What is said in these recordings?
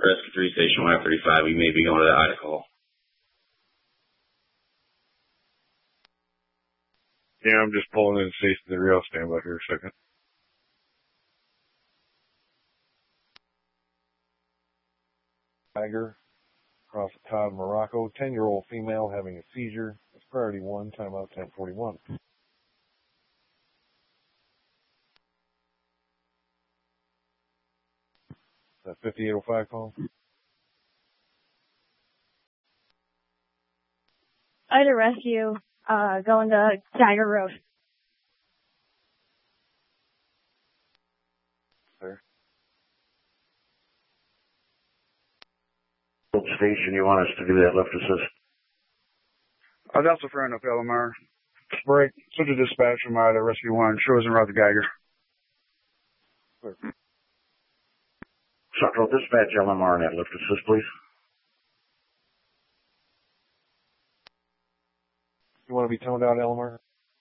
Rescue 3 Station Y35, we may be going to the Idaho. Yeah, I'm just pulling in Station 3. I'll stand by here a second. Tiger, across the Todd, Morocco. 10-year-old female having a seizure. It's priority 1, timeout 10:41. That 5805 call? Ida Rescue, going to Tiger Road. Sir. Station, you want us to do that lift assist? Delta Friend of LMR. Break. Switch to dispatch from Ida Rescue 1. Shows and route to Geiger. Sir. Central Dispatch LMR and that lift assist, please. You want to be toned out, Elmer?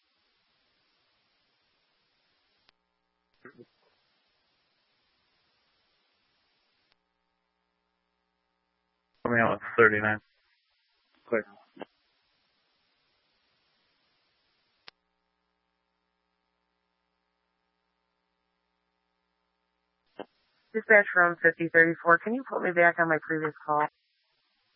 Coming out with 39. Clear. Dispatch from 5034. Can you put me back on my previous call?